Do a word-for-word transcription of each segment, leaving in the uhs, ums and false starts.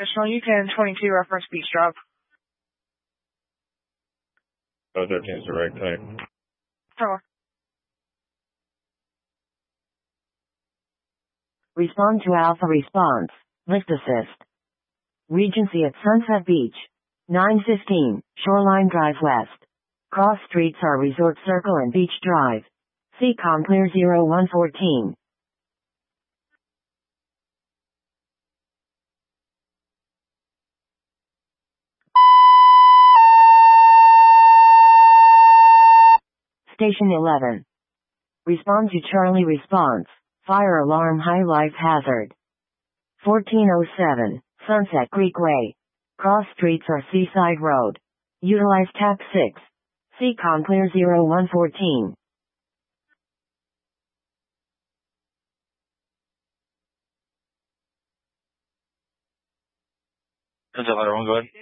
Additional U ten twenty-two reference beach drop. Oh, thirteen is direct type. Four. Respond to Alpha response. Lift assist. Regency at Sunset Beach. nine fifteen, Shoreline Drive West. Cross streets are Resort Circle and Beach Drive. C COM clear zero one fourteen. Station eleven. Respond to Charlie response. Fire alarm high life hazard. fourteen oh seven, Sunset Creek Way. Cross streets are Seaside Road. Utilize T A P six. C COM clear zero one fourteen. Sunset Ladder one, go ahead.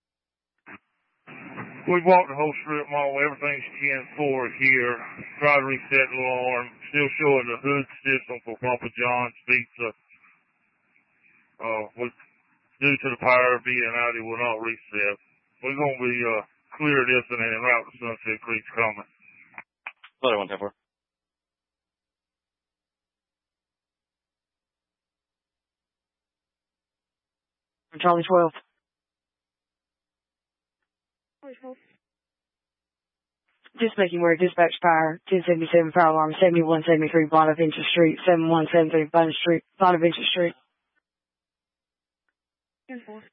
We walked the whole strip mall. Everything's ten four here. Tried to reset the alarm. Still showing the hood system for Papa John's Pizza. Uh, we, due to the power being out, it will not reset. We're going to be uh, clear this and then route to Sunset Creek's coming. Ladder one ten four. Charlie twelve. Just making where dispatch fire, ten seventy-seven fire alarm, seventy-one seventy-three Bonaventure Street, seventy-one seventy-three Bonaventure Street, Bonaventure Street. ten four.